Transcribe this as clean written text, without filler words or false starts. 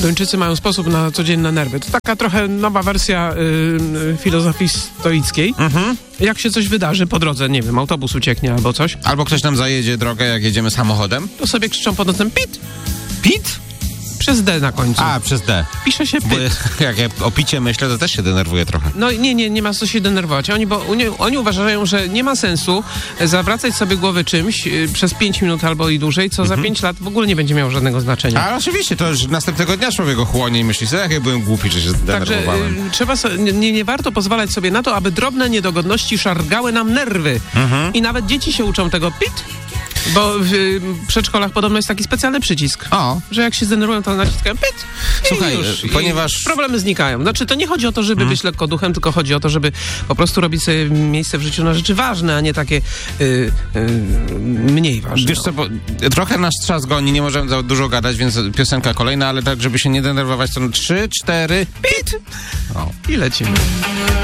Duńczycy mają sposób na codzienne nerwy. To taka trochę nowa wersja filozofii stoickiej. Jak się coś wydarzy po drodze, nie wiem, autobus ucieknie albo coś. Albo ktoś nam zajedzie drogę, jak jedziemy samochodem. To sobie krzyczą pod nosem pit. Pit? Przez D na końcu. A, przez D. Pisze się pit. Bo jak ja o picie myślę, to też się denerwuję trochę. No nie ma co się denerwować. Oni uważają, że nie ma sensu zawracać sobie głowy czymś przez 5 minut albo i dłużej, co za 5 lat w ogóle nie będzie miało żadnego znaczenia. A oczywiście, to już następnego dnia człowiek chłonie i myśli sobie, jak ja byłem głupi, że się zdenerwowałem. Także nie warto pozwalać sobie na to, aby drobne niedogodności szargały nam nerwy. I nawet dzieci się uczą tego pit. Bo w przedszkolach podobno jest taki specjalny przycisk, że jak się zdenerwują, to naciskają pyt. Słuchaj, ponieważ problemy znikają. Znaczy, to nie chodzi o to, żeby być lekko duchem, tylko chodzi o to, żeby po prostu robić sobie miejsce w życiu na rzeczy ważne, a nie takie mniej ważne. Wiesz co, bo trochę nas czas goni, nie możemy za dużo gadać, więc piosenka kolejna, ale tak, żeby się nie denerwować, to 3, 4, pit! I lecimy.